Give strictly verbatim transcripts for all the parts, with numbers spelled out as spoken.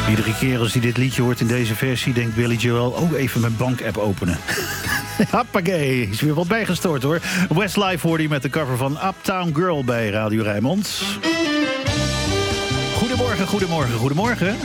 Iedere keer als hij dit liedje hoort in deze versie, denkt Billy Joel, oh, even mijn bank-app openen. Hoppakee, is weer wat bijgestoord hoor. Westlife hoorde je met de cover van Uptown Girl bij Radio Rijnmond. Goedemorgen, goedemorgen, goedemorgen.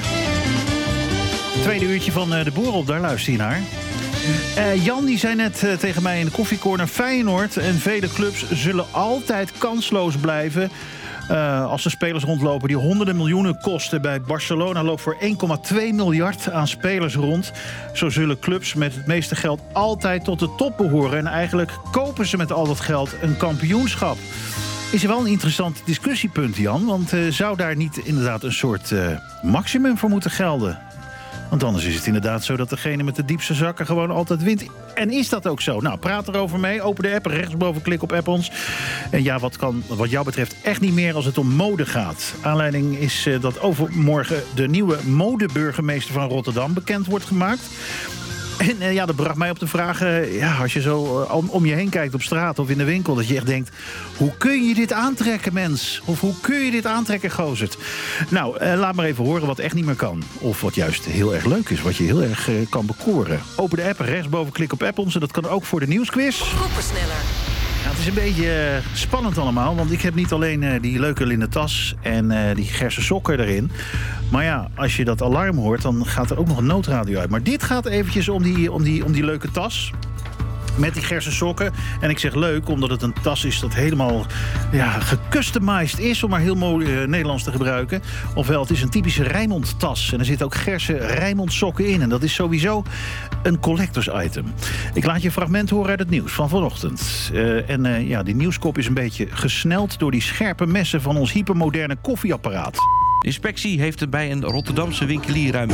Tweede uurtje van de Boer op, daar luister je naar. Uh, Jan die zei net uh, tegen mij in de koffiecorner, Feyenoord en vele clubs zullen altijd kansloos blijven. Uh, als er spelers rondlopen die honderden miljoenen kosten. Bij Barcelona loopt voor één komma twee miljard aan spelers rond. Zo zullen clubs met het meeste geld altijd tot de top behoren. En eigenlijk kopen ze met al dat geld een kampioenschap. Is er wel een interessant discussiepunt, Jan. Want uh, zou daar niet inderdaad een soort uh, maximum voor moeten gelden? Want anders is het inderdaad zo dat degene met de diepste zakken gewoon altijd wint. En is dat ook zo? Nou, praat erover mee. Open de app, rechtsboven klik op app ons. En ja, wat kan wat jou betreft echt niet meer als het om mode gaat. Aanleiding is uh, dat overmorgen de nieuwe modeburgemeester van Rotterdam bekend wordt gemaakt. En uh, ja, dat bracht mij op de vraag, uh, ja, als je zo uh, om, om je heen kijkt op straat of in de winkel, dat je echt denkt, hoe kun je dit aantrekken, mens? Of hoe kun je dit aantrekken, gozerd? Nou, uh, laat maar even horen wat echt niet meer kan. Of wat juist heel erg leuk is, wat je heel erg uh, kan bekoren. Open de app, rechtsboven klik op app ons. En dat kan ook voor de nieuwsquiz. Koppersneller. Ja, het is een beetje uh, spannend allemaal, want ik heb niet alleen uh, die leuke linnen tas en uh, die gerse sokken erin. Maar ja, als je dat alarm hoort, dan gaat er ook nog een noodradio uit. Maar dit gaat eventjes om die, om die, om die leuke tas met die gerse sokken. En ik zeg leuk, omdat het een tas is dat helemaal ja, gecustomized is, om maar heel mooi uh, Nederlands te gebruiken. Ofwel, het is een typische Rijnmond tas. En er zitten ook gerse Rijnmond sokken in. En dat is sowieso een collectors item. Ik laat je een fragment horen uit het nieuws van vanochtend. Uh, en uh, ja, die nieuwskop is een beetje gesneld door die scherpe messen van ons hypermoderne koffieapparaat. De inspectie heeft er bij een Rotterdamse winkelier ruim...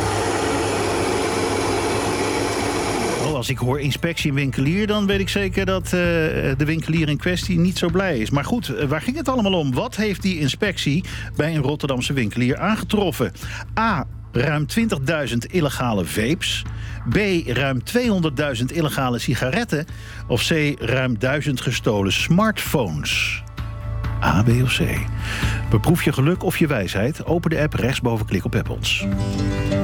Als ik hoor inspectie en winkelier, dan weet ik zeker dat uh, de winkelier in kwestie niet zo blij is. Maar goed, uh, waar ging het allemaal om? Wat heeft die inspectie bij een Rotterdamse winkelier aangetroffen? A. Ruim twintigduizend illegale vapes. B. Ruim tweehonderdduizend illegale sigaretten. Of C. Ruim duizend gestolen smartphones. A, B of C. Beproef je geluk of je wijsheid. Open de app, rechtsboven klik op app ons.